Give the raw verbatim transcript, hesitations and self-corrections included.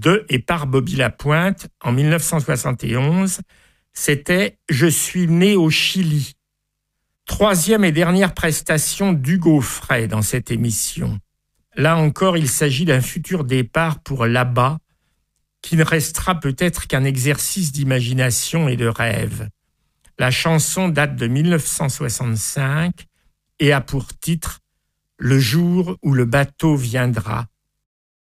de et par Bobby Lapointe en mille neuf cent soixante et onze. C'était « Je suis né au Chili ». Troisième et dernière prestation d'Hugo Frey dans cette émission. Là encore, il s'agit d'un futur départ pour là-bas, qui ne restera peut-être qu'un exercice d'imagination et de rêve. La chanson date de mille neuf cent soixante-cinq et a pour titre « Le jour où le bateau viendra ».